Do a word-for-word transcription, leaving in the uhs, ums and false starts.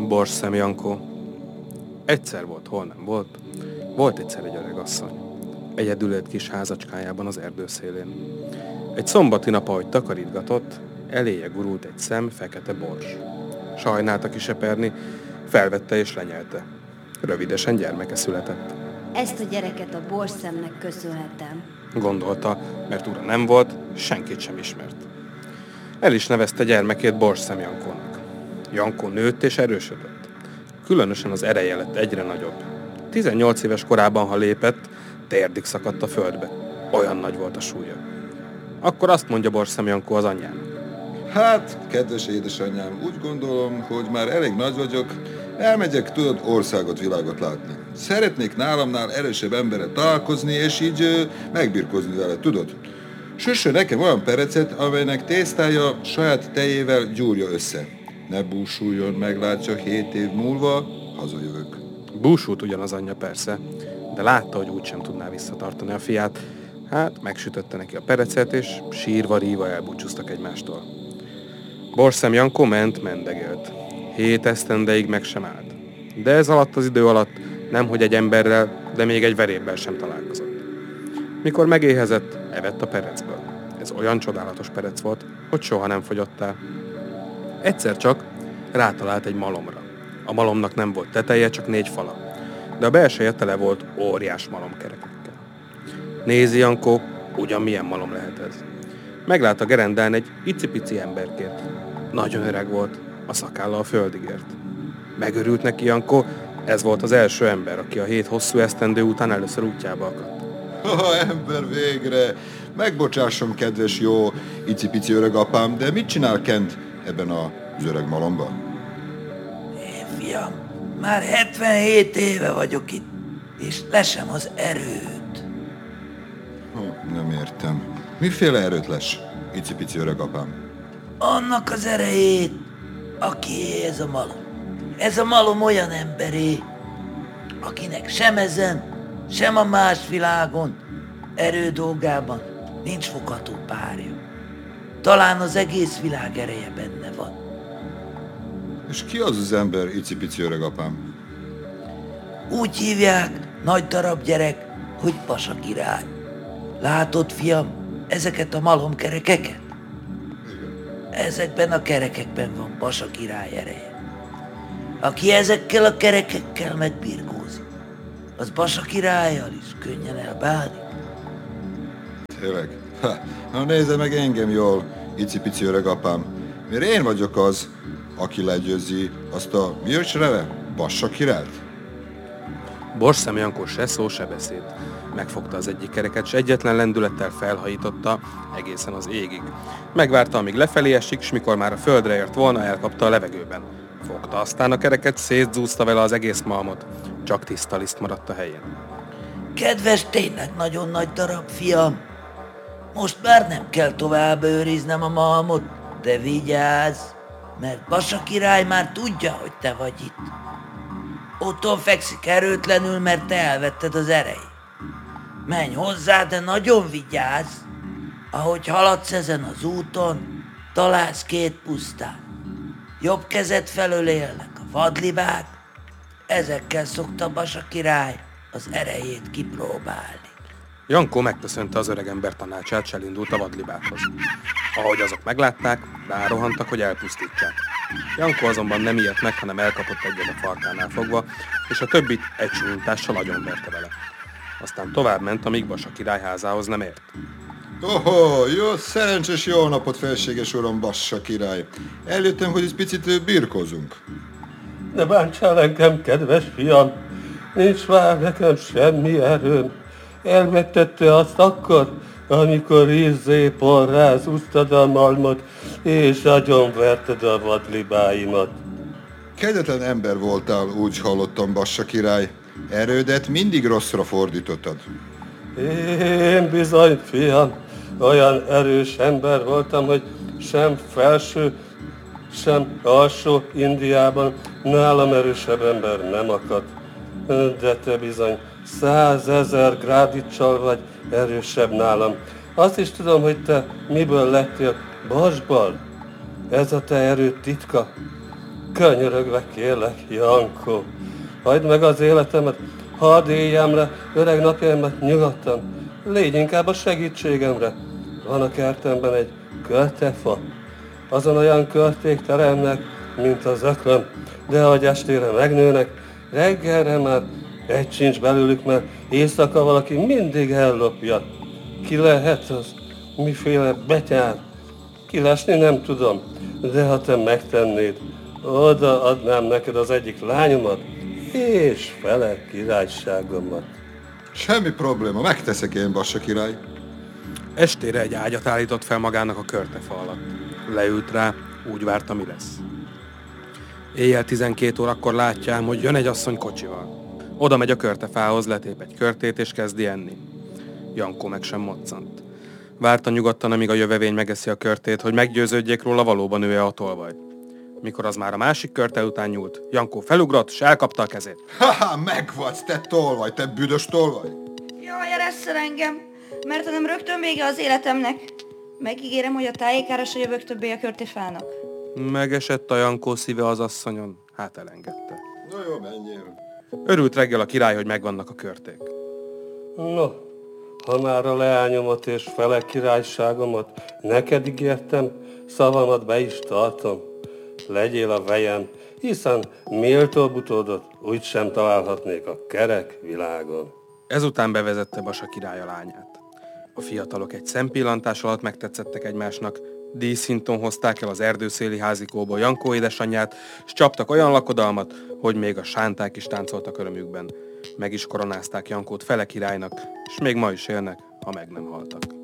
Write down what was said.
Borsszem Jankó. Egyszer volt, hol nem volt. Volt egyszer egy öreg asszony. Egyedül élt kis házacskájában az erdő szélén. Egy szombati nap, ahogy takarítgatott, eléje gurult egy szem fekete bors. Sajnálta kiseperni, felvette és lenyelte. Rövidesen gyermeke született. Ezt a gyereket a borszemnek köszönhetem, Gondolta, mert ura nem volt, senkit sem ismert. El is nevezte gyermekét Borsszem Jankónak. Jankó nőtt és erősödött. Különösen az ereje lett egyre nagyobb. tizennyolc éves korában, ha lépett, térdig szakadt a földbe. Olyan nagy volt a súlya. Akkor azt mondja Borsszem Jankó az anyjának. Hát, kedves édesanyám, úgy gondolom, hogy már elég nagy vagyok, elmegyek, tudod, országot, világot látni. Szeretnék nálamnál erősebb emberrel találkozni, és így ö, megbirkózni vele, tudod? Süssön nekem olyan perecet, amelynek tésztája saját tejével gyúrja össze. Ne búsuljon, meglátja, hét év múlva hazajövök. Búsult ugyan az anyja persze, de látta, hogy úgysem tudná visszatartani a fiát. Hát megsütötte neki a perecet, és sírva-ríva elbúcsúztak egymástól. Borsszem Jankó ment, mendegélt. Hét esztendeig meg sem állt. De ez alatt az idő alatt nemhogy egy emberrel, de még egy verébbel sem találkozott. Mikor megéhezett, evett a perecből. Ez olyan csodálatos perec volt, hogy soha nem fogyott el. Egyszer csak rátalált egy malomra. A malomnak nem volt teteje, csak négy fala, de a belseje tele volt óriás malomkerekekkel. Nézi Jankó, ugyan milyen malom lehet ez. Meglátta gerendán egy icipici emberkét. Nagyon öreg volt, a szakállal földig ért. Megörült neki Jankó, ez volt az első ember, aki a hét hosszú esztendő után először útjába akadt. Ha, ember, végre! Megbocsássom, kedves jó icipici öregapám, de mit csinál kent ebben az öreg malomban? Én, fiam, már hetvenhét éve vagyok itt, és lesem az erőt. Hm, nem értem. Miféle erőt les, icipici öregapám? Annak az erejét, aki ez a malom. Ez a malom olyan emberé, akinek sem ezen, sem a más világon, erő dolgában nincs fogható párja. Talán az egész világ ereje benne van. És ki az az ember, icipici öregapám? Úgy hívják, nagy darab gyerek, hogy Pasa király. Látod, fiam, ezeket a malomkerekeket? Ezekben a kerekekben van Pasa király ereje. Aki ezekkel a kerekekkel megbirkózik, az Pasa királlyal is könnyen elbánik. Tényleg? Ha, na nézze meg engem jól, icipici öregapám. Mert én vagyok az, aki legyőzi azt a miöcsreve, Pasa királyt. Borsszem Jankó se szó, se beszéd. Megfogta az egyik kereket, s egyetlen lendülettel felhajította egészen az égig. Megvárta, amíg lefelé esik, s mikor már a földre ért volna, elkapta a levegőben. Fogta aztán a kereket, szétzúzta vele az egész malmot. Csak tiszta liszt maradt a helyén. Kedves, tényleg nagyon nagy darab, fiam. Most már nem kell tovább őriznem a malmot, de vigyázz, mert Pasa király már tudja, hogy te vagy itt. Otthon fekszik erőtlenül, mert te elvetted az erejét. Menj hozzá, de nagyon vigyázz. Ahogy haladsz ezen az úton, találsz két pusztát. Jobb kezed felől élnek a vadlibák, ezekkel szokta Pasa király az erejét kipróbálni. Jankó megköszönte az öregember tanácsát, s elindult a vadlibákhoz. Ahogy azok meglátták, rárohantak, hogy elpusztítsák. Jankó azonban nem ijedt meg, hanem elkapott egyet a farkánál fogva, és a többit egy súlyintással agyonverte vele. Aztán tovább ment, amíg Pasa király házához nem ért. Oho, jó, szerencsés jó napot, felséges uram, Pasa király. Eljöttem, hogy egy picit birkózunk. Ne bántsál engem, kedves fiam, nincs már nekem semmi erőm. Elvettette azt akkor, amikor izzé porráz úsztad a malmot, és agyonverted a vadlibáimat. Kegyetlen ember voltál, úgy hallottam, Pasa király. Erődet mindig rosszra fordítottad. Én bizony, fiam, olyan erős ember voltam, hogy sem felső, sem alsó Indiában nálam erősebb ember nem akadt. De te bizony százezer grádicsal vagy erősebb nálam. Azt is tudom, hogy te miből lettél, vasból. Ez a te erőd titka. könyörögve kérlek, Jankó, hagyd meg az életemet, hadd éljem le öreg napjaimat nyugodtan, légy inkább a segítségemre. Van a kertemben egy költefa, azon olyan körték teremnek, mint az öklöm, de ahogy estére megnőnek, reggelre már egy sincs belőlük, mert éjszaka valaki mindig ellopja. Ki lehet az? Miféle betyár? Kilesni nem tudom, de ha te megtennéd, oda adnám neked az egyik lányomat, és fele királyságomat. Semmi probléma, megteszek én, Bassa király. Estére egy ágyat állított fel magának a körtefa alatt. Leült rá, úgy várta, mi lesz. Éjjel tizenkét órakor látja ám, hogy jön egy asszony kocsival. Oda megy a körtefához, letép egy körtét és kezdi enni. Jankó meg sem moccant. Várta nyugodtan, amíg a jövevény megeszi a körtét, hogy meggyőződjék róla, valóban ő-e a tolvaj. Mikor az már a másik körte után nyúlt, Jankó felugrott, s elkapta a kezét. Haha, megvagy, te tolvaj, te büdös tolvaj! Jaj, eresszel engem, mert hanem rögtön vége az életemnek. Megígérem, hogy a tájékára se jövök többé a körtefának. Megesett a Jankó szíve az asszonyon, hát elengedte. Na jó, menjél. Örült reggel a király, hogy megvannak a körték. No, ha már a leányomat és fele királyságomat neked ígértem, szavamat be is tartom. Legyél a vejem, hiszen méltóbb utódot úgysem találhatnék a kerek világon. Ezután bevezette Bassa király a lányát. A fiatalok egy szempillantás alatt megtetszettek egymásnak, díszhinton hozták el az erdőszéli házikóból Jankó édesanyját, s csaptak olyan lakodalmat, hogy még a sánták is táncoltak örömükben. Meg is koronázták Jankót fele királynak, és még ma is élnek, ha meg nem haltak.